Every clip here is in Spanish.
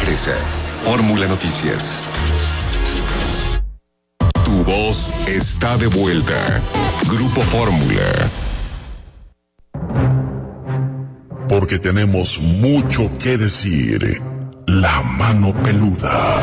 empresa. Fórmula Noticias. Tu voz está de vuelta. Grupo Fórmula. Porque tenemos mucho que decir. La mano peluda.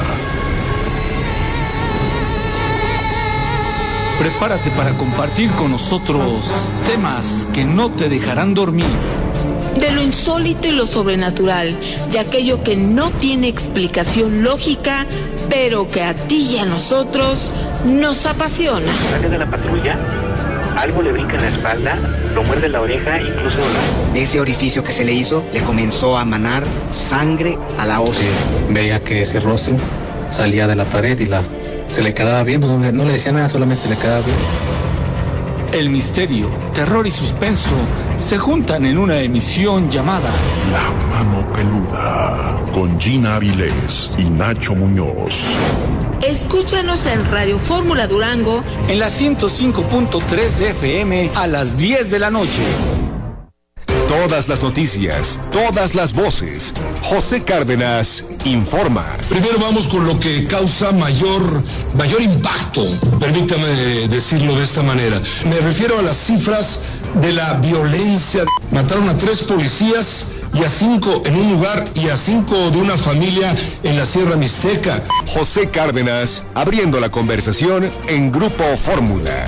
Prepárate para compartir con nosotros temas que no te dejarán dormir. De lo insólito y lo sobrenatural, de aquello que no tiene explicación lógica, pero que a ti y a nosotros nos apasiona. Sale de la patrulla, algo le brinca en la espalda, lo muerde la oreja, incluso... De ese orificio que se le hizo, le comenzó a manar sangre a la ósea. Veía que ese rostro salía de la pared y se le quedaba viendo, no le decía nada, solamente se le quedaba viendo. El misterio, terror y suspenso se juntan en una emisión llamada La Mano Peluda, con Gina Avilés y Nacho Muñoz. Escúchanos en Radio Fórmula Durango, en la 105.3 de FM a las 10 de la noche. Todas las noticias, todas las voces. José Cárdenas informa. Primero vamos con lo que causa mayor impacto, permítame decirlo de esta manera. Me refiero a las cifras de la violencia. Mataron a 3 policías y a 5 en un lugar y a 5 de una familia en la Sierra Mixteca. José Cárdenas abriendo la conversación en Grupo Fórmula.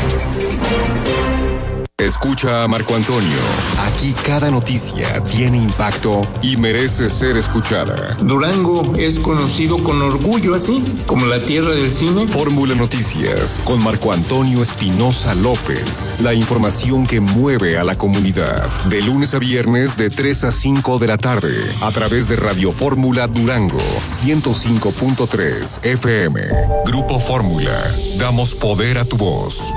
Escucha a Marco Antonio. Aquí cada noticia tiene impacto y merece ser escuchada. Durango es conocido con orgullo así, como la tierra del cine. Fórmula Noticias con Marco Antonio Espinosa López. La información que mueve a la comunidad. De lunes a viernes de 3 a 5 de la tarde. A través de Radio Fórmula Durango 105.3 FM. Grupo Fórmula. Damos poder a tu voz.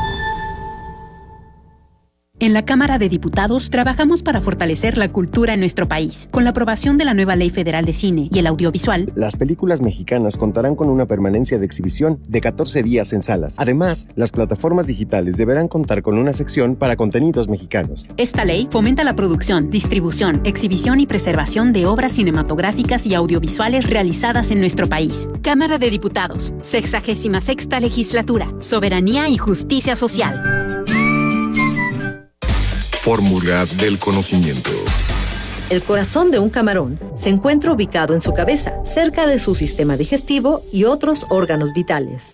En la Cámara de Diputados trabajamos para fortalecer la cultura en nuestro país. Con la aprobación de la nueva Ley Federal de Cine y el Audiovisual, las películas mexicanas contarán con una permanencia de exhibición de 14 días en salas. Además, las plataformas digitales deberán contar con una sección para contenidos mexicanos. Esta ley fomenta la producción, distribución, exhibición y preservación de obras cinematográficas y audiovisuales realizadas en nuestro país. Cámara de Diputados, 66ª Legislatura, Soberanía y Justicia Social. Fórmula del conocimiento. El corazón de un camarón se encuentra ubicado en su cabeza, cerca de su sistema digestivo y otros órganos vitales.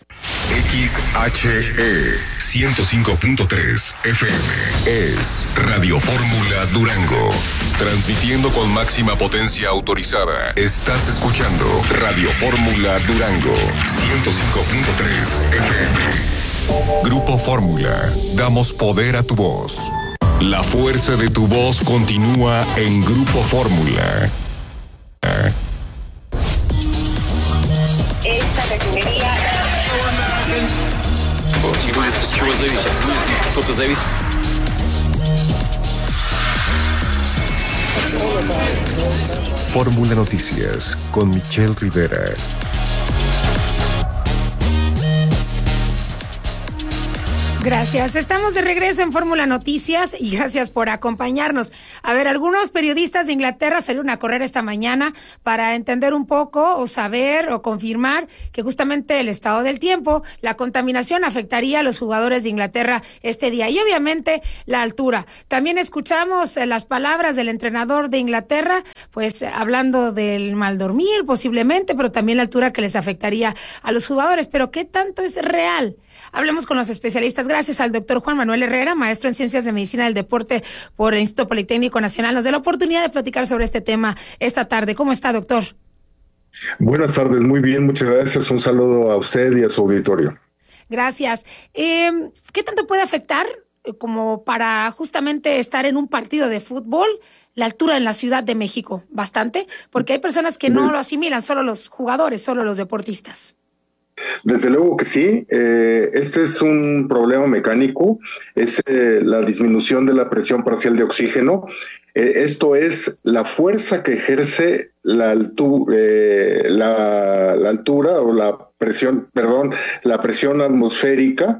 XHE 105.3 FM es Radio Fórmula Durango. Transmitiendo con máxima potencia autorizada. Estás escuchando Radio Fórmula Durango 105.3 FM. Grupo Fórmula. Damos poder a tu voz. La fuerza de tu voz continúa en Grupo Fórmula. Esta refinería... Fórmula Noticias con Michelle Rivera. Gracias. Estamos de regreso en Fórmula Noticias y gracias por acompañarnos. A ver, algunos periodistas de Inglaterra salieron a correr esta mañana para entender un poco o saber o confirmar que justamente el estado del tiempo, la contaminación afectaría a los jugadores de Inglaterra este día y obviamente la altura. También escuchamos las palabras del entrenador de Inglaterra, pues hablando del mal dormir posiblemente, pero también la altura que les afectaría a los jugadores. Pero ¿qué tanto es real? Hablemos con los especialistas. Gracias al doctor Juan Manuel Herrera, maestro en Ciencias de Medicina del Deporte por el Instituto Politécnico Nacional. Nos da la oportunidad de platicar sobre este tema esta tarde. ¿Cómo está, doctor? Buenas tardes, muy bien, muchas gracias. Un saludo a usted y a su auditorio. Gracias. ¿Qué tanto puede afectar como para justamente estar en un partido de fútbol la altura en la Ciudad de México? Bastante, porque hay personas que no lo asimilan, solo los jugadores, solo los deportistas. Desde luego que sí, este es un problema mecánico, es la disminución de la presión parcial de oxígeno. Esto es la fuerza que ejerce la altura o la presión atmosférica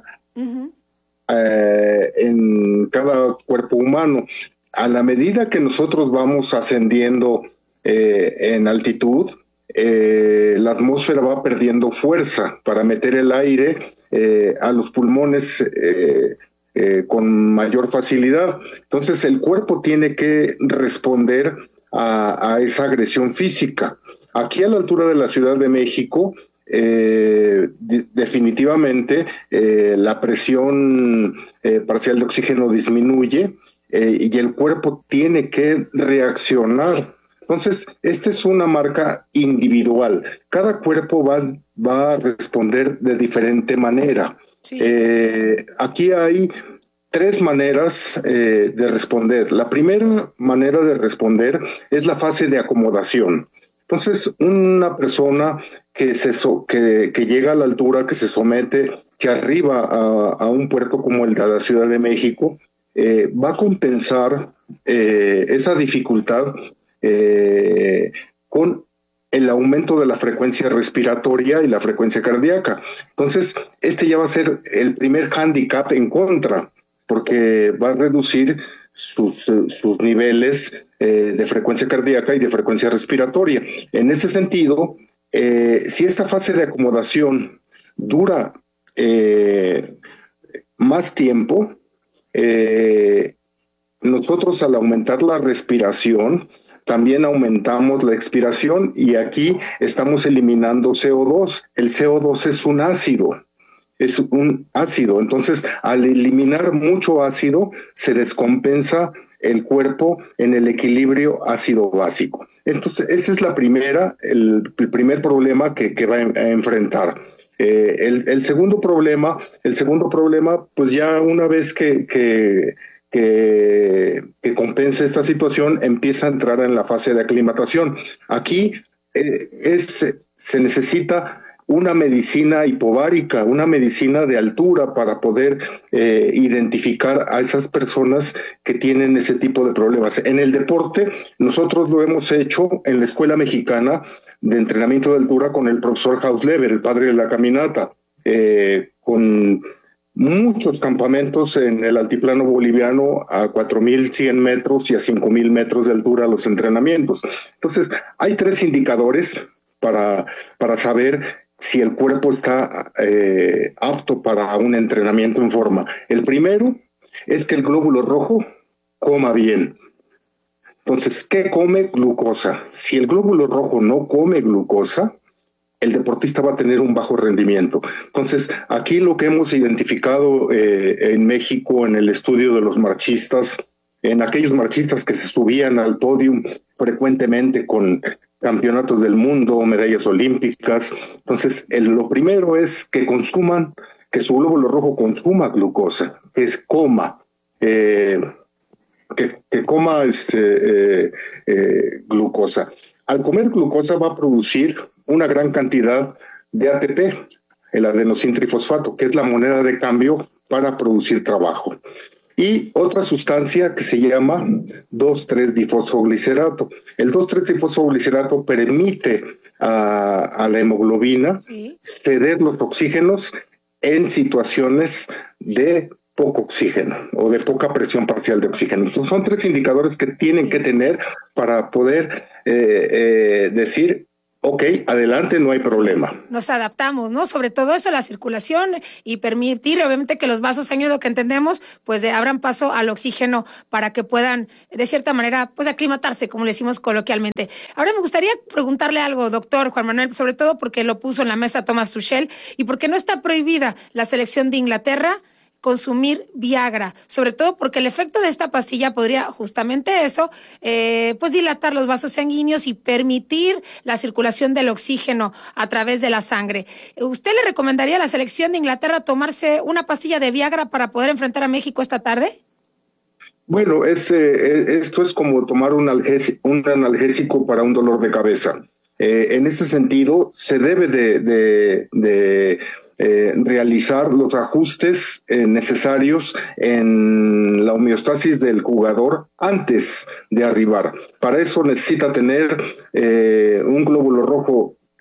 en cada cuerpo humano. A la medida que nosotros vamos ascendiendo en altitud, la atmósfera va perdiendo fuerza para meter el aire a los pulmones con mayor facilidad. Entonces el cuerpo tiene que responder a esa agresión física. Aquí a la altura de la Ciudad de México, definitivamente la presión parcial de oxígeno disminuye y el cuerpo tiene que reaccionar. Entonces, esta es una marca individual. Cada cuerpo va a responder de diferente manera. Sí. Aquí hay 3 maneras de responder. La primera manera de responder es la fase de acomodación. Entonces, una persona que llega a la altura, que se somete, que arriba a un puerto como el de la Ciudad de México, va a compensar esa dificultad con el aumento de la frecuencia respiratoria y la frecuencia cardíaca. Entonces, este ya va a ser el primer hándicap en contra, porque va a reducir sus niveles de frecuencia cardíaca y de frecuencia respiratoria. En ese sentido, si esta fase de acomodación dura más tiempo, nosotros al aumentar la respiración, también aumentamos la expiración y aquí estamos eliminando CO2. El CO2 es un ácido. Entonces, al eliminar mucho ácido, se descompensa el cuerpo en el equilibrio ácido-básico. Entonces, ese es el primer problema que va a enfrentar. El segundo problema, pues ya una vez que compense esta situación, empieza a entrar en la fase de aclimatación. Aquí se necesita una medicina hipovárica, una medicina de altura para poder identificar a esas personas que tienen ese tipo de problemas. En el deporte, nosotros lo hemos hecho en la Escuela Mexicana de Entrenamiento de Altura con el profesor Hausleber, el padre de la caminata, con muchos campamentos en el altiplano boliviano a 4.100 metros y a 5.000 metros de altura los entrenamientos. Entonces, hay 3 indicadores para saber si el cuerpo está apto para un entrenamiento en forma. El primero es que el glóbulo rojo coma bien. Entonces, ¿qué come? Glucosa. Si el glóbulo rojo no come glucosa, el deportista va a tener un bajo rendimiento. Entonces, aquí lo que hemos identificado en México, en el estudio de los marchistas, en aquellos marchistas que se subían al podio frecuentemente con campeonatos del mundo, medallas olímpicas. Entonces, lo primero es que su glóbulo rojo consuma glucosa, que coma glucosa. Al comer glucosa va a producir una gran cantidad de ATP, el adenosíntrifosfato, que es la moneda de cambio para producir trabajo. Y otra sustancia que se llama 2,3-difosfoglicerato. El 2,3-difosfoglicerato permite a la hemoglobina ceder los oxígenos en situaciones de poco oxígeno o de poca presión parcial de oxígeno. Entonces, son 3 indicadores que tienen que tener para poder decir, ok, adelante, no hay problema. Nos adaptamos, ¿no? Sobre todo eso, la circulación y permitir, obviamente, que los vasos sanguíneos que entendemos, pues abran paso al oxígeno para que puedan, de cierta manera, pues aclimatarse, como le decimos coloquialmente. Ahora me gustaría preguntarle algo, doctor Juan Manuel, sobre todo porque lo puso en la mesa Thomas Tuchel y porque no está prohibida la selección de Inglaterra consumir Viagra, sobre todo porque el efecto de esta pastilla podría justamente eso, pues dilatar los vasos sanguíneos y permitir la circulación del oxígeno a través de la sangre. ¿Usted le recomendaría a la selección de Inglaterra tomarse una pastilla de Viagra para poder enfrentar a México esta tarde? Bueno, esto es como tomar un analgésico para un dolor de cabeza. En ese sentido, se debe de realizar los ajustes necesarios en la homeostasis del jugador antes de arribar. Para eso necesita tener un glóbulo rojo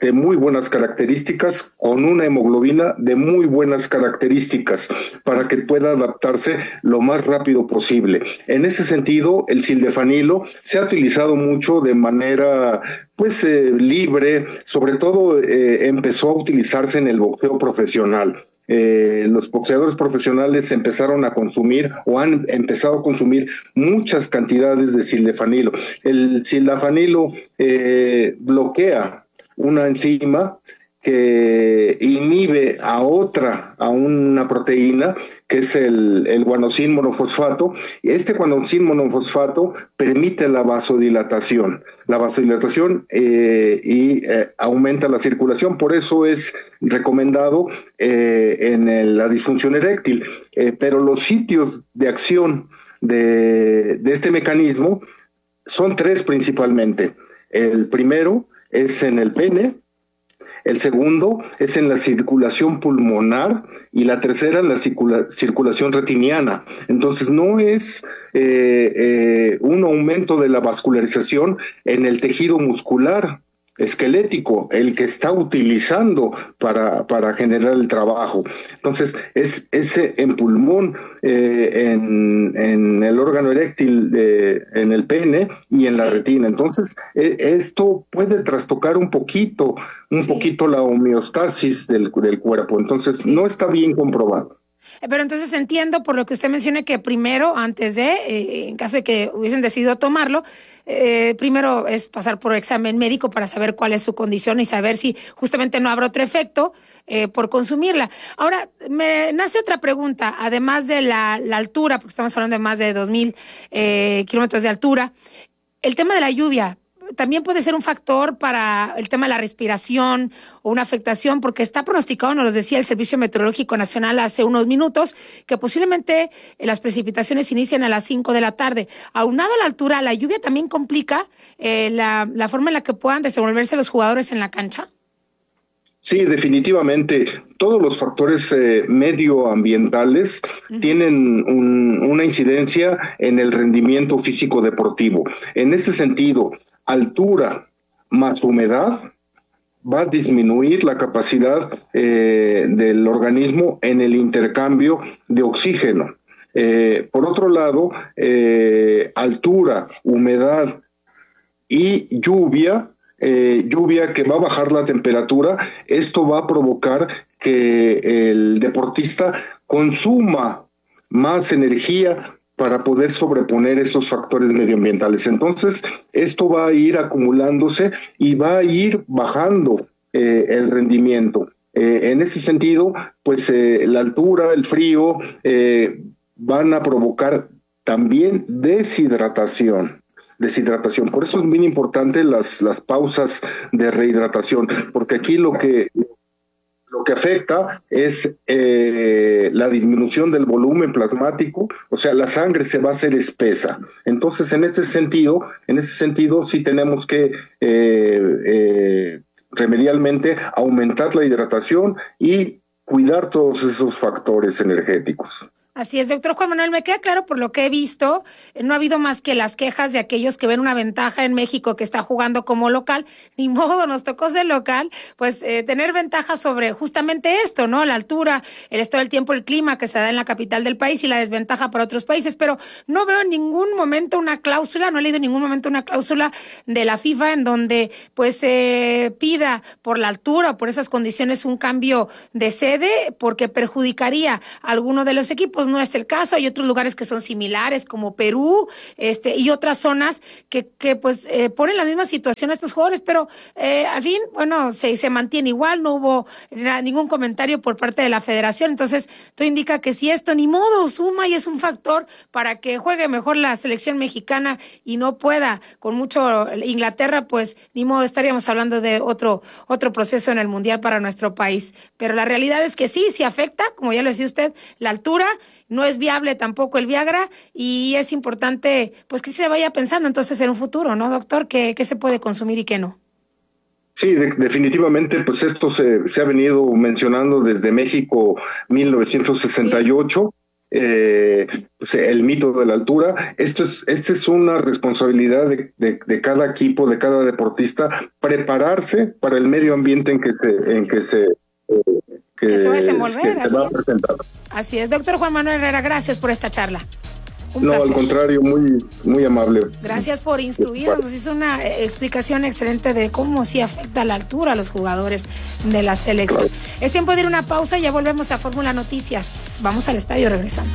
de muy buenas características con una hemoglobina de muy buenas características para que pueda adaptarse lo más rápido posible. En ese sentido, el sildenafil se ha utilizado mucho de manera libre, sobre todo empezó a utilizarse en el boxeo profesional. Los boxeadores profesionales empezaron a consumir o han empezado a consumir muchas cantidades de sildenafil. El sildenafil bloquea una enzima que inhibe a una proteína que es el guanosin monofosfato, y este guanosin monofosfato permite la vasodilatación y aumenta la circulación. Por eso es recomendado en la disfunción eréctil, pero los sitios de acción de este mecanismo son 3 principalmente. El primero es en el pene, el segundo es en la circulación pulmonar y la tercera en la circulación retiniana. Entonces no es un aumento de la vascularización en el tejido muscular esquelético el que está utilizando para generar el trabajo. Entonces es ese en pulmón, en el órgano eréctil, en el pene y en la retina. Entonces esto puede trastocar un poquito la homeostasis del cuerpo. Entonces no está bien comprobado. Pero entonces entiendo por lo que usted menciona que primero, antes de, en caso de que hubiesen decidido tomarlo, primero es pasar por examen médico para saber cuál es su condición y saber si justamente no habrá otro efecto por consumirla. Ahora, me nace otra pregunta, además de la altura, porque estamos hablando de más de 2,000 kilómetros de altura, el tema de la lluvia también puede ser un factor para el tema de la respiración o una afectación, porque está pronosticado, nos lo decía el Servicio Meteorológico Nacional hace unos minutos, que posiblemente las precipitaciones inician a las 5 de la tarde. Aunado a la altura, ¿la lluvia también complica la forma en la que puedan desenvolverse los jugadores en la cancha? Sí, definitivamente. Todos los factores medioambientales tienen una incidencia en el rendimiento físico deportivo. En ese sentido, altura más humedad va a disminuir la capacidad del organismo en el intercambio de oxígeno. Por otro lado, altura, humedad y lluvia que va a bajar la temperatura, esto va a provocar que el deportista consuma más energía para poder sobreponer esos factores medioambientales. Entonces, esto va a ir acumulándose y va a ir bajando el rendimiento. En ese sentido, pues la altura, el frío, van a provocar también deshidratación. Por eso es bien importante las pausas de rehidratación, porque aquí lo que afecta es la disminución del volumen plasmático, o sea, la sangre se va a hacer espesa. Entonces, en ese sentido sí tenemos que remedialmente aumentar la hidratación y cuidar todos esos factores energéticos. Así es, doctor Juan Manuel, me queda claro por lo que he visto, no ha habido más que las quejas de aquellos que ven una ventaja en México que está jugando como local, ni modo, nos tocó ser local, pues tener ventaja sobre justamente esto, ¿no? La altura, el estado del tiempo, el clima que se da en la capital del país y la desventaja para otros países, pero no veo en ningún momento una cláusula, no he leído en ningún momento una cláusula de la FIFA en donde pues se pida por la altura o por esas condiciones un cambio de sede porque perjudicaría a alguno de los equipos. No es el caso, hay otros lugares que son similares como Perú y otras zonas que pues ponen la misma situación a estos jugadores, pero al fin, bueno, se mantiene igual, no hubo ningún comentario por parte de la federación, entonces todo indica que si esto ni modo suma y es un factor para que juegue mejor la selección mexicana y no pueda con mucho Inglaterra, pues ni modo estaríamos hablando de otro proceso en el Mundial para nuestro país, pero la realidad es que sí afecta, como ya lo decía usted, la altura. No es viable tampoco el Viagra y es importante pues que se vaya pensando entonces en un futuro, ¿no, doctor? ¿Qué se puede consumir y qué no? Sí, definitivamente, pues esto se ha venido mencionando desde México 1968. el mito de la altura. Esta es una responsabilidad de cada equipo, de cada deportista, prepararse para el medio ambiente en que se va a desenvolver, que se va a presentar. Así es, doctor Juan Manuel Herrera, gracias por esta charla. No, al contrario, muy, muy amable. Gracias por instruirnos. Nos hizo una explicación excelente de cómo sí afecta la altura a los jugadores de la selección. Claro. Es tiempo de ir a una pausa y ya volvemos a Fórmula Noticias. Vamos al estadio regresando.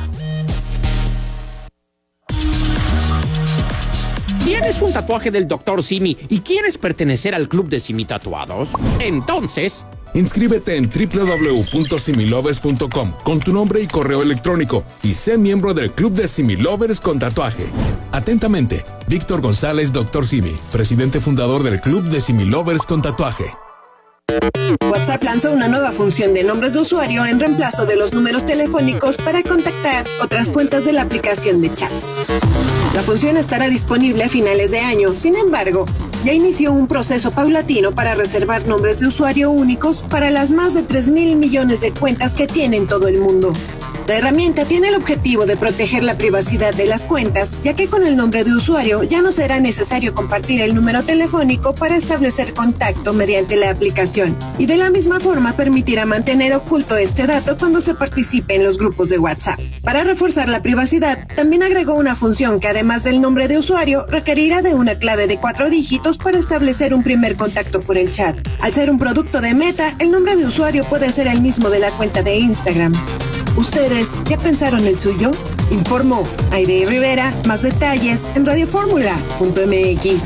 ¿Tienes un tatuaje del Dr. Simi y quieres pertenecer al club de Simi Tatuados? Entonces, inscríbete en www.similovers.com con tu nombre y correo electrónico y sé miembro del Club de Similovers con tatuaje. Atentamente, Víctor González, Dr. Simi, presidente fundador del Club de Similovers con tatuaje. WhatsApp lanzó una nueva función de nombres de usuario en reemplazo de los números telefónicos para contactar otras cuentas de la aplicación de chats. La función estará disponible a finales de año. Sin embargo, ya inició un proceso paulatino para reservar nombres de usuario únicos para las más de 3,000 millones de cuentas que tiene en todo el mundo. La herramienta tiene el objetivo de proteger la privacidad de las cuentas, ya que con el nombre de usuario ya no será necesario compartir el número telefónico para establecer contacto mediante la aplicación, y de la misma forma permitirá mantener oculto este dato cuando se participe en los grupos de WhatsApp. Para reforzar la privacidad, también agregó una función que además del nombre de usuario, requerirá de una clave de 4 dígitos para establecer un primer contacto por el chat. Al ser un producto de Meta, el nombre de usuario puede ser el mismo de la cuenta de Instagram. ¿Ustedes ya pensaron el suyo? Informó Aide Rivera. Más detalles en radioformula.mx.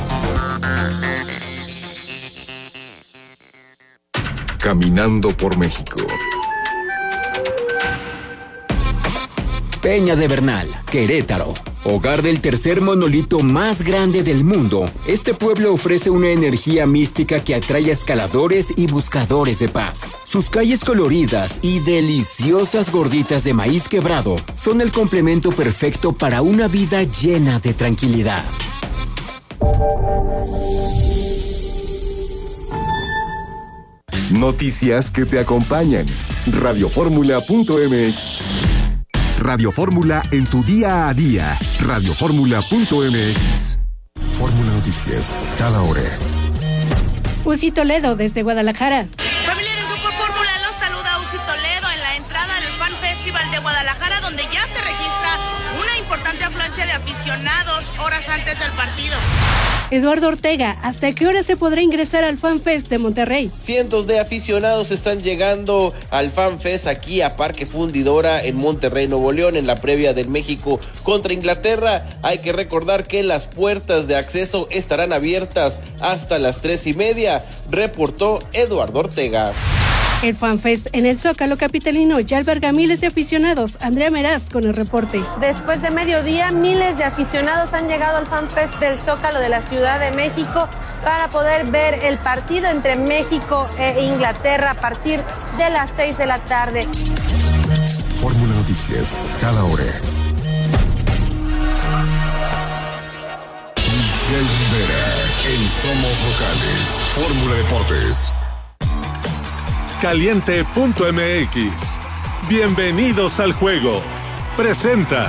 Caminando por México. Peña de Bernal, Querétaro. Hogar del tercer monolito más grande del mundo, este pueblo ofrece una energía mística que atrae a escaladores y buscadores de paz. Sus calles coloridas y deliciosas gorditas de maíz quebrado son el complemento perfecto para una vida llena de tranquilidad. Noticias que te acompañan. Radioformula.mx. Radio Fórmula en tu día a día. Radioformula.mx. Fórmula Noticias, cada hora. Uzi Toledo, desde Guadalajara. Familia del Grupo Fórmula los saluda Uzi Toledo en la entrada del Fan Festival de Guadalajara, donde ya se registra una importante afluencia de aficionados horas antes del partido. Eduardo Ortega, ¿hasta qué hora se podrá ingresar al FanFest de Monterrey? Cientos de aficionados están llegando al FanFest aquí a Parque Fundidora en Monterrey, Nuevo León, en la previa del México contra Inglaterra. Hay que recordar que las puertas de acceso estarán abiertas hasta las 3:30, reportó Eduardo Ortega. El FanFest en el Zócalo capitalino ya alberga miles de aficionados. Andrea Meraz con el reporte. Después de mediodía, miles de aficionados han llegado al FanFest del Zócalo de la Ciudad de México para poder ver el partido entre México e Inglaterra a partir de las 6 de la tarde. Fórmula Noticias, cada hora. Michelle Rivera en Somos Locales. Fórmula Deportes. Caliente.mx. Bienvenidos al juego. Presenta.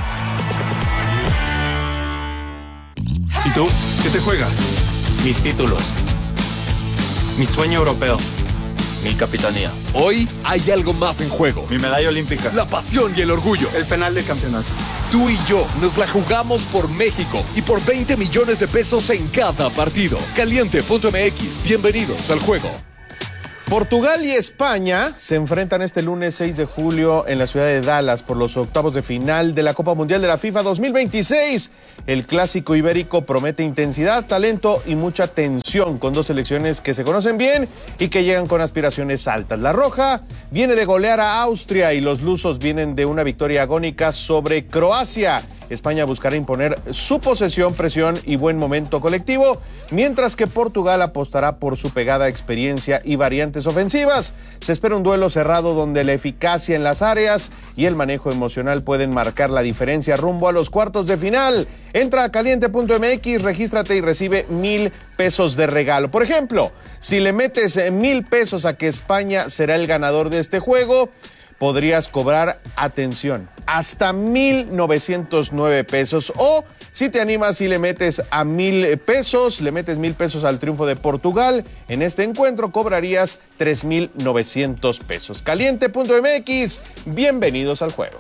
¿Y tú? ¿Qué te juegas? Mis títulos. Mi sueño europeo. Mi capitanía. Hoy hay algo más en juego. Mi medalla olímpica. La pasión y el orgullo. El penal de campeonato. Tú y yo nos la jugamos por México y por 20 millones de pesos en cada partido. Caliente.mx. Bienvenidos al juego. Portugal y España se enfrentan este lunes 6 de julio en la ciudad de Dallas por los octavos de final de la Copa Mundial de la FIFA 2026. El clásico ibérico promete intensidad, talento y mucha tensión, con dos selecciones que se conocen bien y que llegan con aspiraciones altas. La roja viene de golear a Austria y los lusos vienen de una victoria agónica sobre Croacia. España buscará imponer su posesión, presión y buen momento colectivo, mientras que Portugal apostará por su pegada, experiencia y variantes ofensivas. Se espera un duelo cerrado donde la eficacia en las áreas y el manejo emocional pueden marcar la diferencia rumbo a los cuartos de final. Entra a caliente.mx, regístrate y recibe 1,000 pesos de regalo. Por ejemplo, si le metes 1,000 pesos a que España será el ganador de este juego, podrías cobrar, atención, hasta 1,909 pesos. O si te animas y le metes a 1,000 pesos, le metes 1,000 pesos al triunfo de Portugal, en este encuentro cobrarías 3,900 pesos. Caliente.mx, bienvenidos al juego.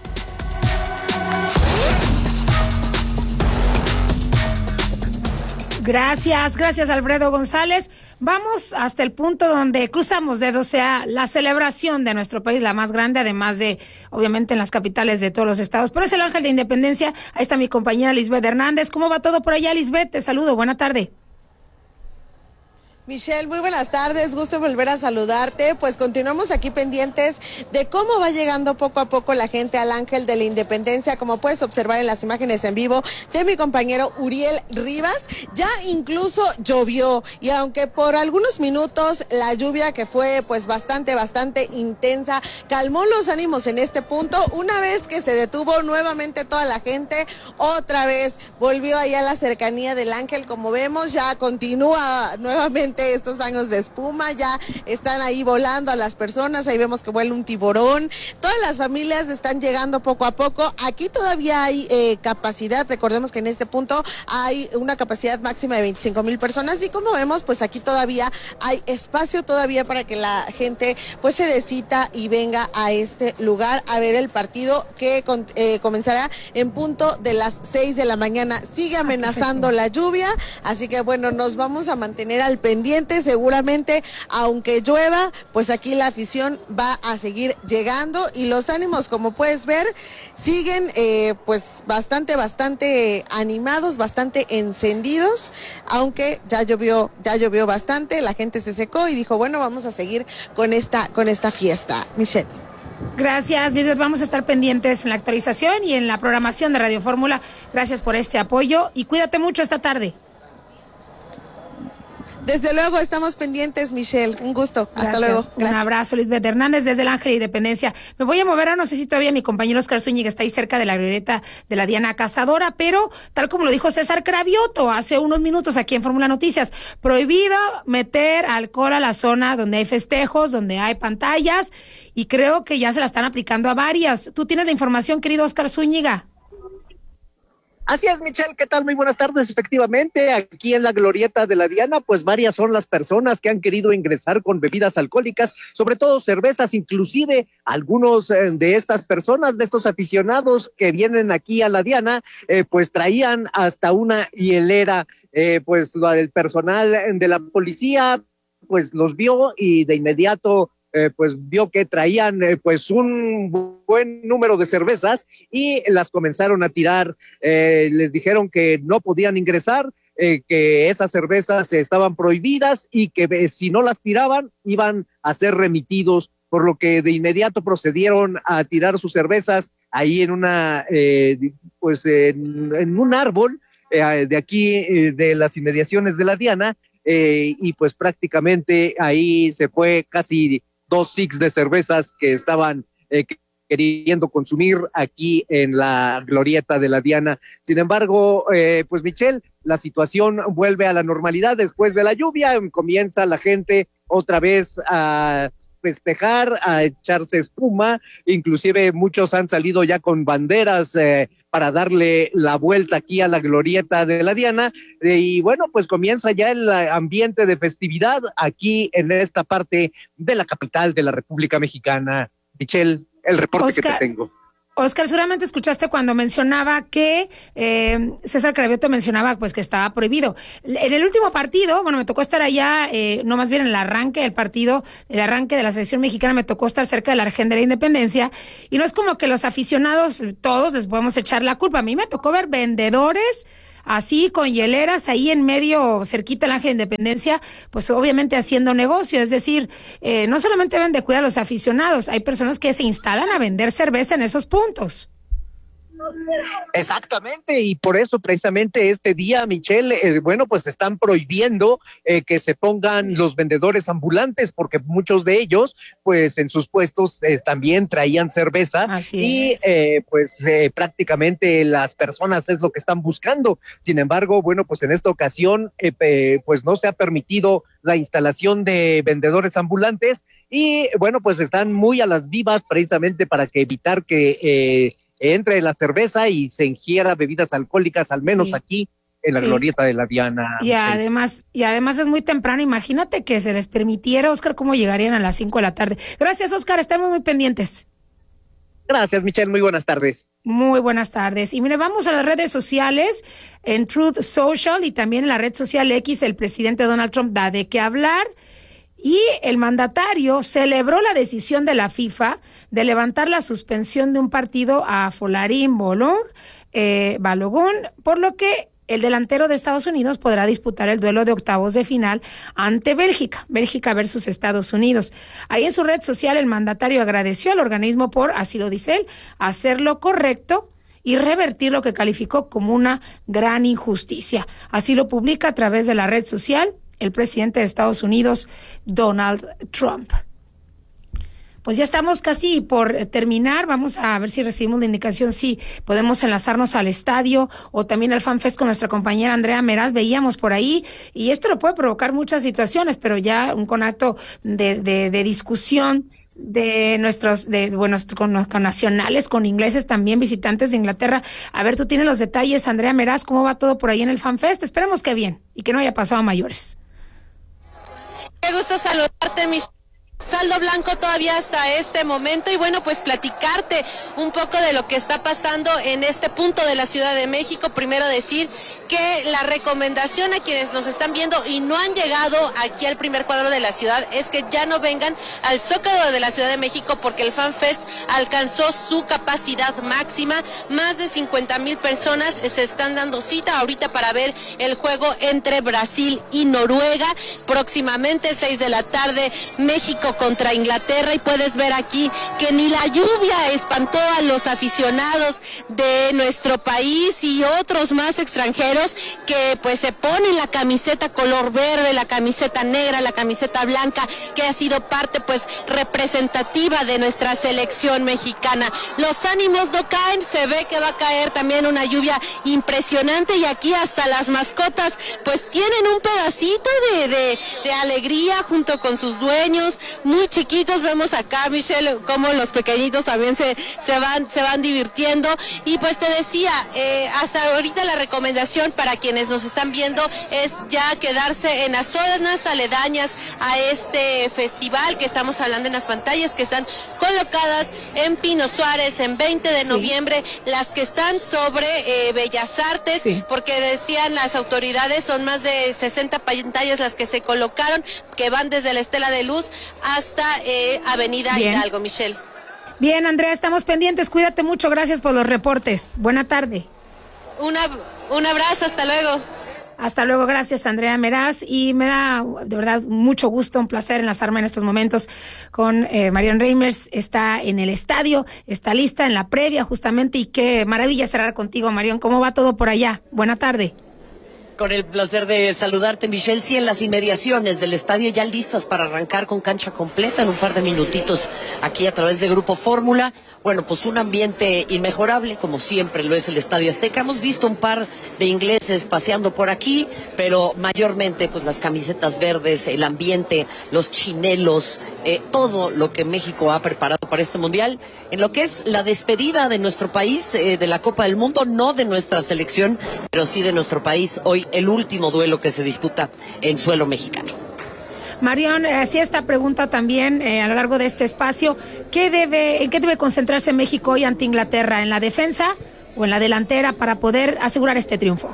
Gracias Alfredo González. Vamos hasta el punto donde cruzamos dedos, sea la celebración de nuestro país, la más grande, además de, obviamente, en las capitales de todos los estados. Pero es el Ángel de Independencia. Ahí está mi compañera Lisbeth Hernández. ¿Cómo va todo por allá, Lisbeth? Te saludo. Buena tarde. Michelle, muy buenas tardes, gusto volver a saludarte. Pues continuamos aquí pendientes de cómo va llegando poco a poco la gente al Ángel de la Independencia, como puedes observar en las imágenes en vivo de mi compañero Uriel Rivas. Ya incluso llovió, y aunque por algunos minutos la lluvia, que fue pues bastante intensa, calmó los ánimos en este punto, una vez que se detuvo nuevamente toda la gente, otra vez volvió allá a la cercanía del Ángel. Como vemos, ya continúa nuevamente estos baños de espuma, ya están ahí volando a las personas, ahí vemos que vuela un tiburón. Todas las familias están llegando poco a poco. Aquí todavía hay capacidad, recordemos que en este punto hay una capacidad máxima de 25,000 personas, y como vemos, pues aquí todavía hay espacio todavía para que la gente pues se decita y venga a este lugar a ver el partido, que comenzará en punto de las 6 de la mañana. Sigue amenazando la lluvia, así que bueno, nos vamos a mantener al pendiente. Seguramente, aunque llueva, pues aquí la afición va a seguir llegando, y los ánimos, como puedes ver, siguen pues bastante animados, bastante encendidos, aunque ya llovió bastante, la gente se secó y dijo, bueno, vamos a seguir con esta fiesta. Michelle. Gracias, Lidia. Vamos a estar pendientes en la actualización y en la programación de Radio Fórmula. Gracias por este apoyo y cuídate mucho esta tarde. Desde luego, estamos pendientes, Michelle. Un gusto. Gracias. Hasta luego. Un abrazo, Lisbeth Hernández, desde el Ángel de Independencia. Me voy a mover, no sé si todavía mi compañero Oscar Zúñiga está ahí cerca de la glorieta de la Diana Cazadora, pero tal como lo dijo César Cravioto hace unos minutos aquí en Fórmula Noticias, prohibido meter alcohol a la zona donde hay festejos, donde hay pantallas, y creo que ya se la están aplicando a varias. ¿Tú tienes la información, querido Oscar Zúñiga? Así es, Michelle, ¿qué tal? Muy buenas tardes. Efectivamente, aquí en la glorieta de la Diana, pues varias son las personas que han querido ingresar con bebidas alcohólicas, sobre todo cervezas. Inclusive algunos de estas personas, de estos aficionados que vienen aquí a la Diana, pues traían hasta una hielera. Pues el personal de la policía pues los vio y de inmediato pues vio que traían pues un buen número de cervezas y las comenzaron a tirar. Les dijeron que no podían ingresar, que esas cervezas estaban prohibidas y que si no las tiraban iban a ser remitidos, por lo que de inmediato procedieron a tirar sus cervezas ahí en una pues en un árbol de aquí de las inmediaciones de la Diana, y pues prácticamente ahí se fue casi 2 six de cervezas que estaban queriendo consumir aquí en la glorieta de la Diana. Sin embargo, pues Michelle, la situación vuelve a la normalidad después de la lluvia. Comienza la gente otra vez a festejar, a echarse espuma, inclusive muchos han salido ya con banderas para darle la vuelta aquí a la glorieta de la Diana, y bueno, pues comienza ya el ambiente de festividad aquí en esta parte de la capital de la República Mexicana. Michelle, el reporte que te tengo. Oscar, seguramente escuchaste cuando mencionaba que César Cravioto mencionaba pues que estaba prohibido. En el último partido, bueno, me tocó estar allá, no, más bien en el arranque del partido, el arranque de la selección mexicana, me tocó estar cerca del Argen de la Independencia, y no es como que los aficionados todos les podemos echar la culpa. A mí me tocó ver vendedores así con hieleras ahí en medio, cerquita del Ángel de Independencia, pues obviamente haciendo negocio. Es decir, no solamente deben de cuidar a los aficionados, hay personas que se instalan a vender cerveza en esos puntos. Exactamente, y por eso precisamente este día, Michelle, pues están prohibiendo que se pongan los vendedores ambulantes, porque muchos de ellos, pues en sus puestos también traían cerveza. Así y prácticamente las personas es lo que están buscando. Sin embargo, pues en esta ocasión, pues no se ha permitido la instalación de vendedores ambulantes y pues están muy a las vivas precisamente para que evitar que entre la cerveza y se ingiera bebidas alcohólicas, al menos aquí en la glorieta de la Diana. Y además es muy temprano. Imagínate que se les permitiera, Oscar, cómo llegarían a las 5 de la tarde. Gracias, Oscar, estamos muy pendientes. Gracias, Michelle, muy buenas tardes. Muy buenas tardes. Y mire, vamos a las redes sociales, en Truth Social y también en la red social X, el presidente Donald Trump da de qué hablar. Y el mandatario celebró la decisión de la FIFA de levantar la suspensión de un partido a Folarin Balogun, por lo que el delantero de Estados Unidos podrá disputar el duelo de octavos de final ante Bélgica versus Estados Unidos. Ahí en su red social el mandatario agradeció al organismo por, así lo dice él, hacer lo correcto y revertir lo que calificó como una gran injusticia. Así lo publica a través de la red social el presidente de Estados Unidos, Donald Trump. Pues ya estamos casi por terminar. Vamos a ver si recibimos la indicación, si podemos enlazarnos al estadio o también al FanFest con nuestra compañera Andrea Meraz. Veíamos por ahí, y esto lo puede provocar muchas situaciones, pero ya un conato de discusión de nuestros, con nacionales, con ingleses también, visitantes de Inglaterra. A ver, tú tienes los detalles, Andrea Meraz, ¿cómo va todo por ahí en el FanFest? Esperemos que bien y que no haya pasado a mayores. Qué gusto saludarte, Michelle. Saldo blanco todavía hasta este momento y pues platicarte un poco de lo que está pasando en este punto de la Ciudad de México. Primero decir que la recomendación a quienes nos están viendo y no han llegado aquí al primer cuadro de la ciudad es que ya no vengan al Zócalo de la Ciudad de México, porque el FanFest alcanzó su capacidad máxima. Más de 50,000 personas se están dando cita ahorita para ver el juego entre Brasil y Noruega. Próximamente 6 de la tarde, México contra Inglaterra, y puedes ver aquí que ni la lluvia espantó a los aficionados de nuestro país y otros más extranjeros que se ponen la camiseta color verde, la camiseta negra, la camiseta blanca, que ha sido parte representativa de nuestra selección mexicana. Los ánimos no caen, se ve que va a caer también una lluvia impresionante, y aquí hasta las mascotas tienen un pedacito de alegría junto con sus dueños, muy chiquitos. Vemos acá, Michelle, cómo los pequeñitos también se van divirtiendo. Y te decía, hasta ahorita la recomendación para quienes nos están viendo es ya quedarse en las zonas aledañas a este festival que estamos hablando en las pantallas, que están colocadas en Pino Suárez, en 20 de noviembre, las que están sobre Bellas Artes, porque decían las autoridades, son más de 60 pantallas las que se colocaron, que van desde la Estela de Luz hasta Avenida Hidalgo, Michelle. Bien, Andrea, estamos pendientes, cuídate mucho, gracias por los reportes. Buena tarde. Un abrazo, hasta luego. Hasta luego, gracias, Andrea Meraz, y me da de verdad mucho gusto, un placer enlazarme en estos momentos con Marion Reimers. Está en el estadio, está lista en la previa justamente, y qué maravilla cerrar contigo, Marion. ¿Cómo va todo por allá? Buena tarde. Con el placer de saludarte, Michelle. Sí, en las inmediaciones del estadio, ya listas para arrancar con cancha completa en un par de minutitos aquí a través de Grupo Fórmula. Bueno, un ambiente inmejorable, como siempre lo es el Estadio Azteca. Hemos visto un par de ingleses paseando por aquí, pero mayormente las camisetas verdes, el ambiente, los chinelos, todo lo que México ha preparado para este Mundial, en lo que es la despedida de nuestro país de la Copa del Mundo, no de nuestra selección, pero sí de nuestro país. Hoy el último duelo que se disputa en suelo mexicano. Marion, hacía esta pregunta también a lo largo de este espacio. ¿En qué debe concentrarse México hoy ante Inglaterra? ¿En la defensa o en la delantera para poder asegurar este triunfo?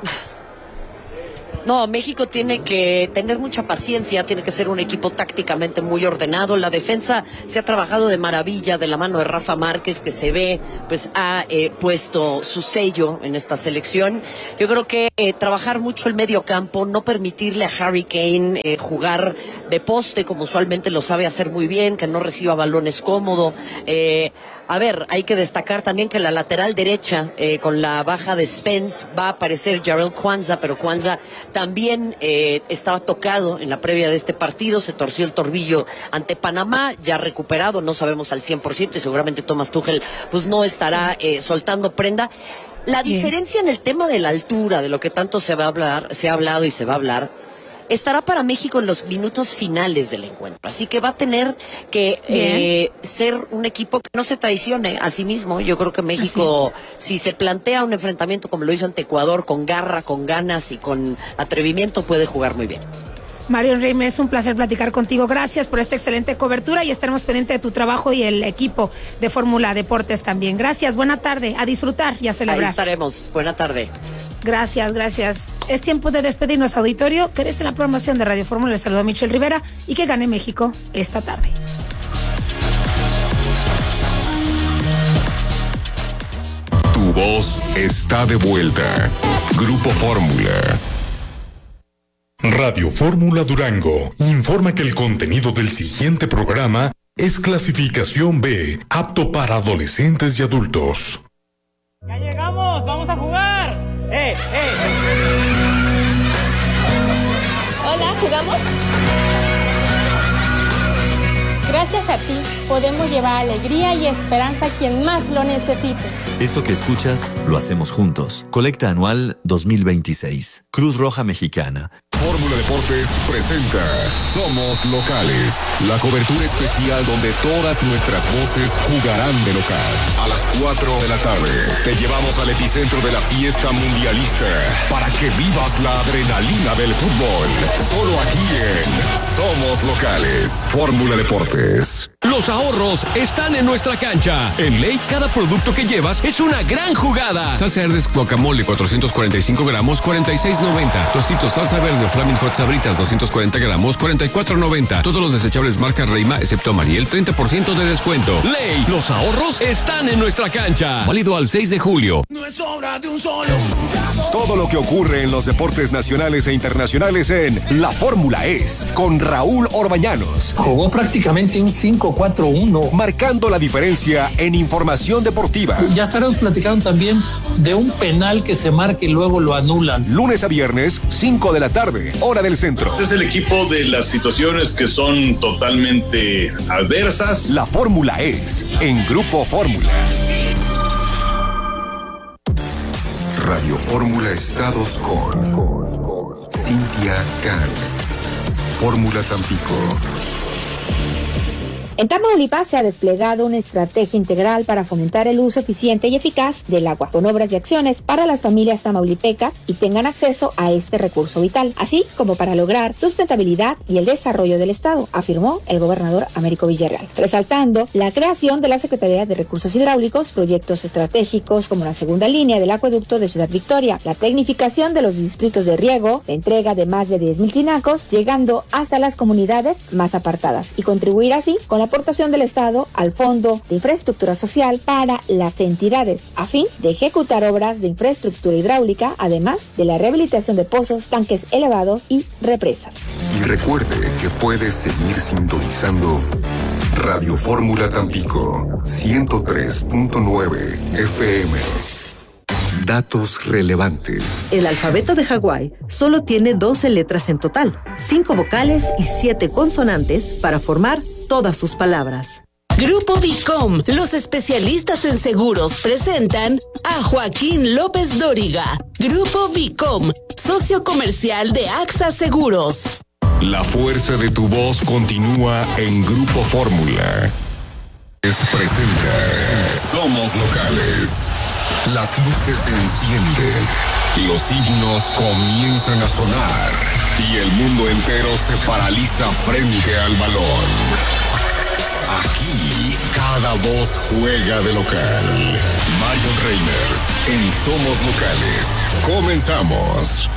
No, México tiene que tener mucha paciencia, tiene que ser un equipo tácticamente muy ordenado. La defensa se ha trabajado de maravilla de la mano de Rafa Márquez, que se ve, ha puesto su sello en esta selección. Yo creo que trabajar mucho el medio campo, no permitirle a Harry Kane jugar de poste como usualmente lo sabe hacer muy bien, que no reciba balones cómodo. A ver, hay que destacar también que la lateral derecha, con la baja de Spence, va a aparecer Jarrell Kwanzaa, pero Kwanzaa también estaba tocado en la previa de este partido, se torció el tobillo ante Panamá, ya recuperado, no sabemos al 100% y seguramente Thomas Tuchel pues no estará soltando prenda. La diferencia en el tema de la altura, de lo que tanto se ha hablado y se va a hablar, estará para México en los minutos finales del encuentro. Así que va a tener que ser un equipo que no se traicione a sí mismo. Yo creo que México, si se plantea un enfrentamiento como lo hizo ante Ecuador, con garra, con ganas y con atrevimiento, puede jugar muy bien. Marion Reimer, es un placer platicar contigo. Gracias por esta excelente cobertura y estaremos pendientes de tu trabajo y el equipo de Fórmula Deportes también. Gracias, buena tarde, a disfrutar y a celebrar. Ahí estaremos, buena tarde. Gracias. Es tiempo de despedirnos, auditorio. Quédese en la programación de Radio Fórmula. Les saludo a Michelle Rivera y que gane México esta tarde. Tu voz está de vuelta. Grupo Fórmula. Radio Fórmula Durango informa que el contenido del siguiente programa es clasificación B, apto para adolescentes y adultos. ¡Ya llegamos! ¡Vamos a jugar! Hola, ¿jugamos? Gracias a ti, podemos llevar alegría y esperanza a quien más lo necesite. Esto que escuchas, lo hacemos juntos. Colecta anual 2026. Cruz Roja Mexicana. Fórmula Deportes presenta Somos Locales, la cobertura especial donde todas nuestras voces jugarán de local. A las 4 de la tarde te llevamos al epicentro de la fiesta mundialista para que vivas la adrenalina del fútbol. Solo aquí en Somos Locales. Fórmula Deportes. Los ahorros están en nuestra cancha. En Ley, cada producto que llevas es una gran jugada. Salsa Herdes Guacamole 445 gramos, 46.90. Tostitos salsa verde Flaming Hot Sabritas 240 gramos, 44.90. Todos los desechables marca Reima, excepto Mariel, 30% de descuento. Ley, los ahorros están en nuestra cancha. Válido al 6 de julio. No es obra de un solo jugador. Todo lo que ocurre en los deportes nacionales e internacionales en La Fórmula es con Raúl Orbañanos. Jugó prácticamente un 5-4-1. Marcando la diferencia en información deportiva. Ya estaremos platicando también de un penal que se marca y luego lo anulan. Lunes a viernes, 5 de la tarde, hora del centro. Este es el equipo de las situaciones que son totalmente adversas. La Fórmula es en Grupo Fórmula. Radio Fórmula Estados con Cintia Can. Fórmula Tampico. En Tamaulipas se ha desplegado una estrategia integral para fomentar el uso eficiente y eficaz del agua, con obras y acciones para las familias tamaulipecas y tengan acceso a este recurso vital, así como para lograr sustentabilidad y el desarrollo del Estado, afirmó el gobernador Américo Villarreal, resaltando la creación de la Secretaría de Recursos Hidráulicos, proyectos estratégicos como la segunda línea del acueducto de Ciudad Victoria, la tecnificación de los distritos de riego, la entrega de más de 10,000 tinacos, llegando hasta las comunidades más apartadas y contribuir así con la aportación del Estado al Fondo de Infraestructura Social para las entidades, a fin de ejecutar obras de infraestructura hidráulica, además de la rehabilitación de pozos, tanques elevados y represas. Y recuerde que puede seguir sintonizando Radio Fórmula Tampico 103.9 FM. Datos relevantes. El alfabeto de Hawái solo tiene 12 letras en total, 5 vocales y 7 consonantes para formar todas sus palabras. Grupo Vicom, los especialistas en seguros, presentan a Joaquín López Dóriga. Grupo Vicom, socio comercial de AXA Seguros. La fuerza de tu voz continúa en Grupo Fórmula. Presenta Somos Locales. Las luces se encienden, los himnos comienzan a sonar y el mundo entero se paraliza frente al balón. Aquí, cada voz juega de local. Marion Reimers, en Somos Locales. Comenzamos.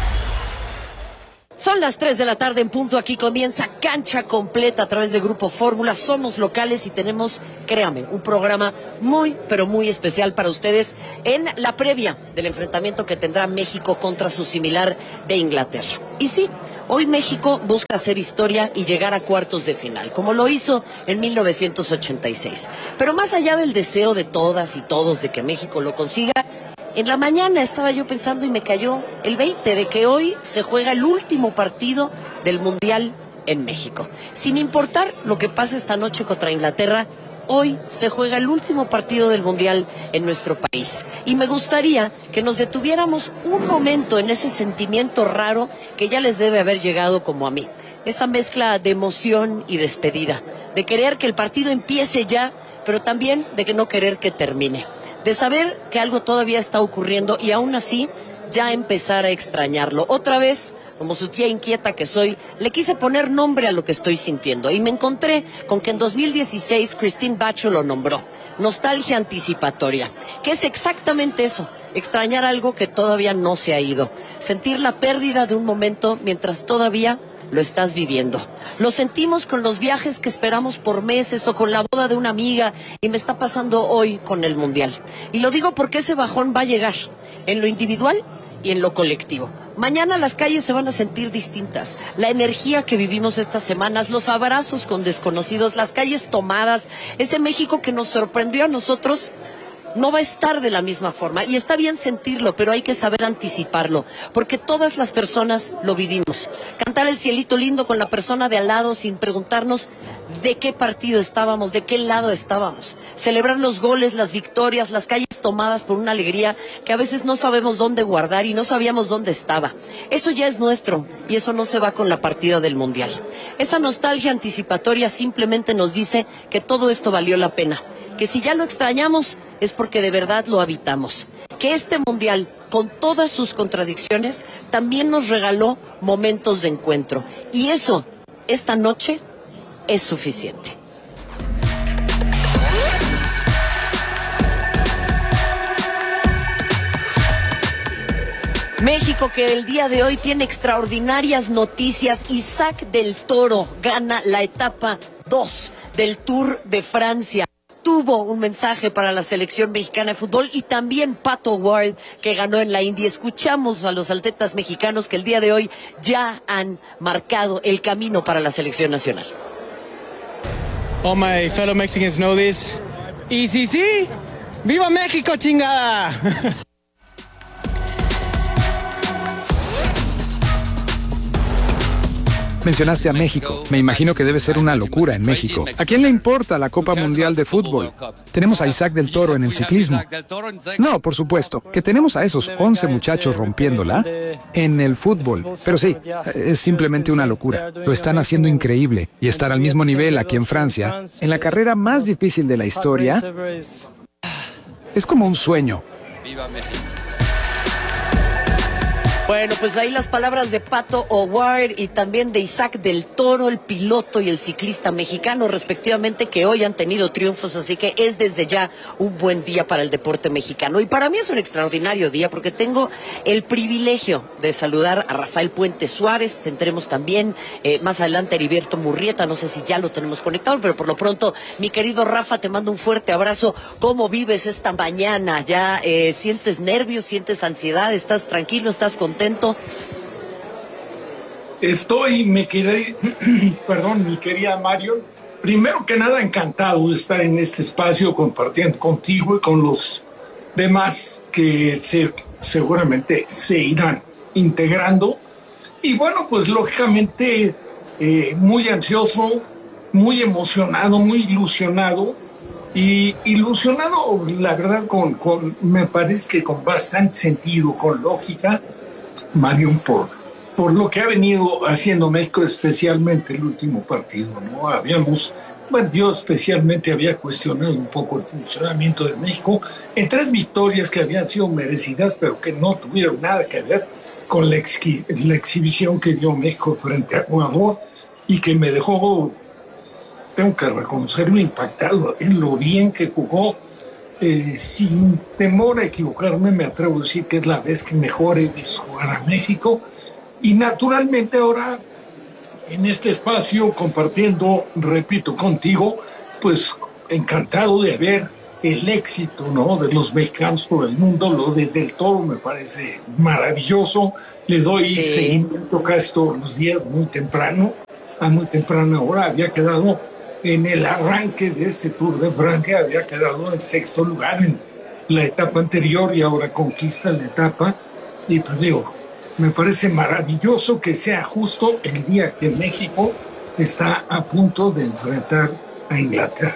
Son las 3 de la tarde en punto, aquí comienza Cancha Completa a través de Grupo Fórmula, somos locales y tenemos, créame, un programa muy, pero muy especial para ustedes en la previa del enfrentamiento que tendrá México contra su similar de Inglaterra. Y sí, Hoy México busca hacer historia y llegar a cuartos de final, como lo hizo en 1986. Pero más allá del deseo de todas y todos de que México lo consiga, en la mañana estaba yo pensando y me cayó el 20 de que hoy se juega el último partido del Mundial en México. Sin importar lo que pase esta noche contra Inglaterra, hoy se juega el último partido del Mundial en nuestro país. Y me gustaría que nos detuviéramos un momento en ese sentimiento raro que ya les debe haber llegado como a mí. Esa mezcla de emoción y despedida, de querer que el partido empiece ya, pero también de que no querer que termine. De saber que algo todavía está ocurriendo y aún así ya empezar a extrañarlo. Otra vez, como su tía inquieta que soy, le quise poner nombre a lo que estoy sintiendo y me encontré con que en 2016 Christine Bacho lo nombró nostalgia anticipatoria, que es exactamente eso, extrañar algo que todavía no se ha ido, sentir la pérdida de un momento mientras todavía lo estás viviendo. Lo sentimos con los viajes que esperamos por meses o con la boda de una amiga y me está pasando hoy con el Mundial. Y lo digo porque ese bajón va a llegar en lo individual y en lo colectivo. Mañana las calles se van a sentir distintas. La energía que vivimos estas semanas, los abrazos con desconocidos, las calles tomadas, ese México que nos sorprendió a nosotros, no va a estar de la misma forma. Y está bien sentirlo, pero hay que saber anticiparlo, porque todas las personas lo vivimos. Cantar el cielito lindo con la persona de al lado sin preguntarnos de qué partido estábamos, de qué lado estábamos. Celebrar los goles, las victorias, las calles tomadas por una alegría que a veces no sabemos dónde guardar y no sabíamos dónde estaba. Eso ya es nuestro y eso no se va con la partida del Mundial. Esa nostalgia anticipatoria simplemente nos dice que todo esto valió la pena, que si ya lo extrañamos es porque de verdad lo habitamos, que este Mundial, con todas sus contradicciones, también nos regaló momentos de encuentro y eso, esta noche, es suficiente. México, que el día de hoy tiene extraordinarias noticias. Isaac del Toro gana la etapa 2 del Tour de Francia. Tuvo un mensaje para la selección mexicana de fútbol y también Pato Ward, que ganó en la India. Escuchamos a los atletas mexicanos que el día de hoy ya han marcado el camino para la selección nacional. All my fellow Mexicans know this. Y sí, ¡viva México, chingada! Mencionaste a México. Me imagino que debe ser una locura en México. ¿A quién le importa la Copa Mundial de Fútbol? Tenemos a Isaac del Toro en el ciclismo. No, por supuesto, que tenemos a esos 11 muchachos rompiéndola en el fútbol. Pero sí, es simplemente una locura. Lo están haciendo increíble. Y estar al mismo nivel aquí en Francia, en la carrera más difícil de la historia, es como un sueño. ¡Viva México! Bueno, pues ahí las palabras de Pato O'Ward y también de Isaac del Toro, el piloto y el ciclista mexicano, respectivamente, que hoy han tenido triunfos, así que es desde ya un buen día para el deporte mexicano. Y para mí es un extraordinario día porque tengo el privilegio de saludar a Rafael Puente Suárez. Tendremos también más adelante a Heriberto Murrieta, no sé si ya lo tenemos conectado, pero por lo pronto, mi querido Rafa, te mando un fuerte abrazo. ¿Cómo vives esta mañana? ¿Ya sientes nervios, sientes ansiedad? ¿Estás tranquilo? ¿Estás contento? Estoy, mi querida Marion, primero que nada encantado de estar en este espacio compartiendo contigo y con los demás que seguramente se irán integrando. Y bueno, pues lógicamente muy ansioso, muy emocionado, muy ilusionado. Y ilusionado, la verdad, me parece que con bastante sentido, con lógica, Marion, por lo que ha venido haciendo México, especialmente el último partido, ¿no? Yo especialmente había cuestionado un poco el funcionamiento de México en 3 victorias que habían sido merecidas, pero que no tuvieron nada que ver con la exhibición que dio México frente a Ecuador y que me dejó, tengo que reconocerlo, impactado en lo bien que jugó. Sin temor a equivocarme, me atrevo a decir que es la vez que mejor he visto jugar a México. Y naturalmente ahora, en este espacio, compartiendo, repito, contigo, pues encantado de haber el éxito, ¿no?, de los mexicanos por el mundo. Lo de Del Toro me parece maravilloso. Le doy seguimiento casi todos los días, muy temprano, a muy temprana hora. Había quedado en el arranque de este Tour de Francia, había quedado en sexto lugar en la etapa anterior y ahora conquista la etapa. Y pues digo, me parece maravilloso que sea justo el día que México está a punto de enfrentar a Inglaterra.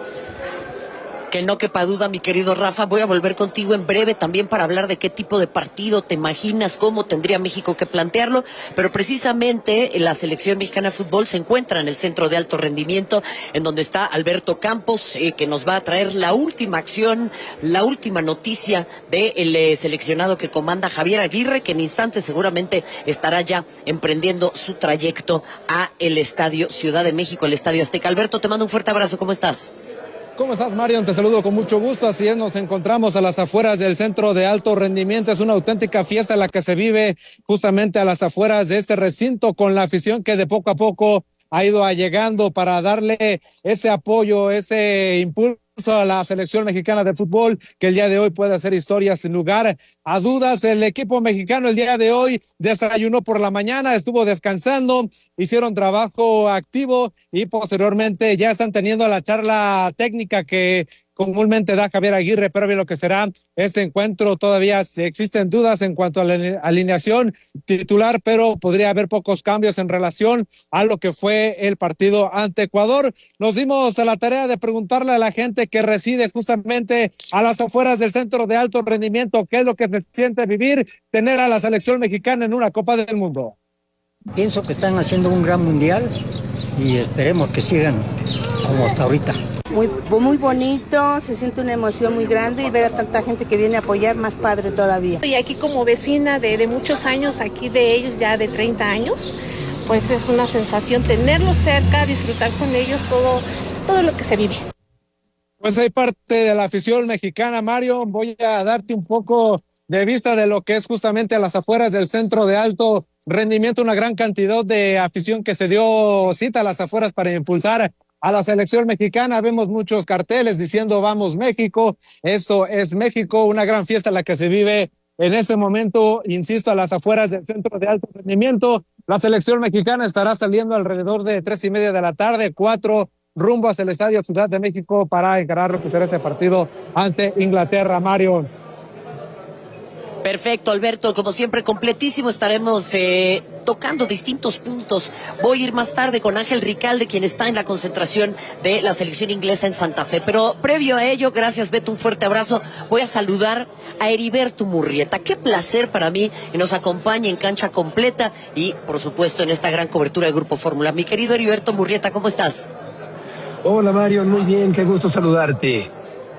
Que no quepa duda, mi querido Rafa, voy a volver contigo en breve también para hablar de qué tipo de partido te imaginas, cómo tendría México que plantearlo, pero precisamente la selección mexicana de fútbol se encuentra en el centro de alto rendimiento, en donde está Alberto Campos, que nos va a traer la última acción, la última noticia del seleccionado que comanda Javier Aguirre, que en instantes seguramente estará ya emprendiendo su trayecto a el Estadio Ciudad de México, el Estadio Azteca. Alberto, te mando un fuerte abrazo, ¿cómo estás? ¿Cómo estás, Marion? Te saludo con mucho gusto. Así es, nos encontramos a las afueras del centro de alto rendimiento. Es una auténtica fiesta la que se vive justamente a las afueras de este recinto, con la afición que de poco a poco ha ido llegando para darle ese apoyo, ese impulso a la selección mexicana de fútbol, que el día de hoy puede hacer historia sin lugar a dudas. El equipo mexicano el día de hoy desayunó por la mañana, estuvo descansando, hicieron trabajo activo y posteriormente ya están teniendo la charla técnica que comúnmente da Javier Aguirre previo a lo que será este encuentro. Todavía existen dudas en cuanto a la alineación titular, pero podría haber pocos cambios en relación a lo que fue el partido ante Ecuador. Nos dimos a la tarea de preguntarle a la gente que reside justamente a las afueras del centro de alto rendimiento qué es lo que se siente vivir, tener a la selección mexicana en una Copa del Mundo. Pienso que están haciendo un gran mundial y esperemos que sigan como hasta ahorita. Muy bonito, se siente una emoción muy grande y ver a tanta gente que viene a apoyar, más padre todavía. Y aquí como vecina de muchos años, aquí de ellos ya de 30 años, pues es una sensación tenerlos cerca, disfrutar con ellos todo lo que se vive. Pues hay parte de la afición mexicana, Mario. Voy a darte un poco de vista de lo que es justamente a las afueras del centro de alto rendimiento, una gran cantidad de afición que se dio cita a las afueras para impulsar a la selección mexicana. Vemos muchos carteles diciendo vamos México, esto es México, una gran fiesta la que se vive en este momento, insisto, a las afueras del centro de alto rendimiento. La selección mexicana estará saliendo alrededor de 3:30 de la tarde, 4 rumbo hacia el Estadio Ciudad de México para encarar lo que será este partido ante Inglaterra, Mario. Perfecto, Alberto, como siempre completísimo, estaremos tocando distintos puntos. Voy a ir más tarde con Ángel Ricalde, quien está en la concentración de la selección inglesa en Santa Fe, pero previo a ello, gracias Beto, un fuerte abrazo, voy a saludar a Heriberto Murrieta. Qué placer para mí que nos acompañe en Cancha Completa y por supuesto en esta gran cobertura de Grupo Fórmula. Mi querido Heriberto Murrieta, ¿cómo estás? Hola Mario, muy bien, qué gusto saludarte.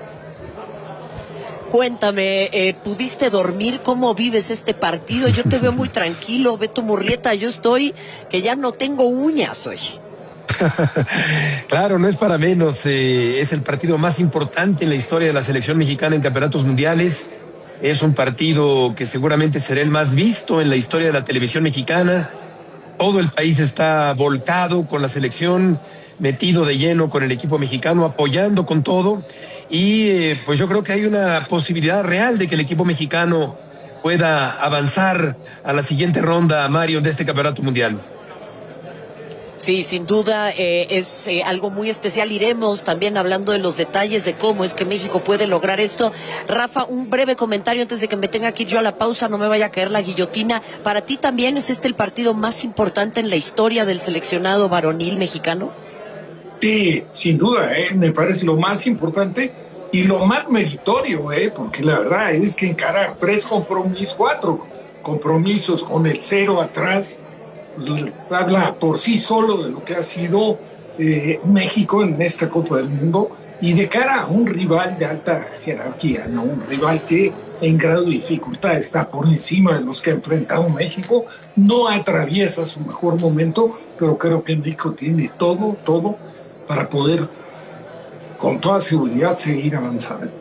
Cuéntame, ¿pudiste dormir? ¿Cómo vives este partido? Yo te veo muy tranquilo, Beto Murrieta. Yo estoy que ya no tengo uñas hoy. Claro, no es para menos. Es el partido más importante en la historia de la selección mexicana en campeonatos mundiales. Es un partido que seguramente será el más visto en la historia de la televisión mexicana. Todo el país está volcado con la selección, metido de lleno con el equipo mexicano, apoyando con todo. Y pues yo creo que hay una posibilidad real de que el equipo mexicano pueda avanzar a la siguiente ronda, Mario, de este campeonato mundial. Sí, sin duda es algo muy especial. Iremos también hablando de los detalles de cómo es que México puede lograr esto. Rafa, un breve comentario antes de que me tenga que ir yo a la pausa, no me vaya a caer la guillotina. ¿Para ti también es este el partido más importante en la historia del seleccionado varonil mexicano? Sí, sin duda, me parece lo más importante y lo más meritorio, porque la verdad es que encarar 4 compromisos con el 0 atrás, habla por sí solo de lo que ha sido México en esta Copa del Mundo y de cara a un rival de alta jerarquía, ¿no? Un rival que en grado de dificultad está por encima de los que ha enfrentado México, no atraviesa su mejor momento, pero creo que México tiene todo para poder con toda seguridad seguir avanzando.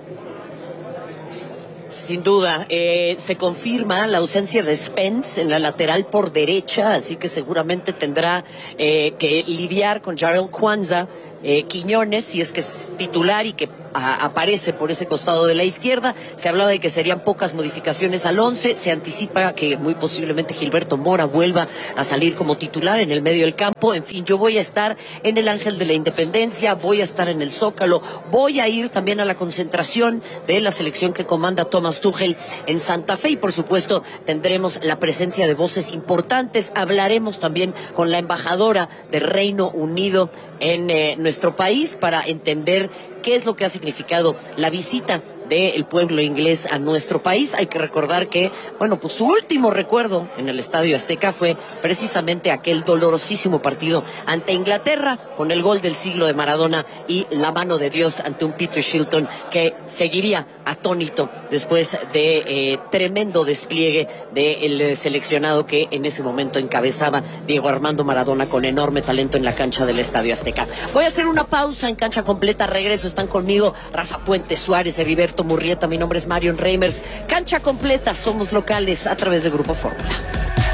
Sin duda, se confirma la ausencia de Spence en la lateral por derecha, así que seguramente tendrá que lidiar con Jarell Kwanzaa, Quiñones, si es que es titular y que aparece por ese costado de la izquierda. Se hablaba de que serían pocas modificaciones al 11. Se anticipa que muy posiblemente Gilberto Mora vuelva a salir como titular en el medio del campo. En fin, yo voy a estar en el Ángel de la Independencia, voy a estar en el Zócalo, voy a ir también a la concentración de la selección que comanda Thomas Tuchel en Santa Fe y por supuesto tendremos la presencia de voces importantes. Hablaremos también con la embajadora del Reino Unido en nuestro país para entender qué es lo que ha significado la visita del pueblo inglés a nuestro país. Hay que recordar que, bueno, pues su último recuerdo en el Estadio Azteca fue precisamente aquel dolorosísimo partido ante Inglaterra con el gol del siglo de Maradona y la mano de Dios ante un Peter Shilton que seguiría atónito después de tremendo despliegue del seleccionado que en ese momento encabezaba Diego Armando Maradona con enorme talento en la cancha del Estadio Azteca. Voy a hacer una pausa en Cancha Completa, regreso, están conmigo Rafa Puente Suárez, Heriberto Murrieta, mi nombre es Marion Reimers. Cancha Completa, somos locales a través de Grupo Fórmula.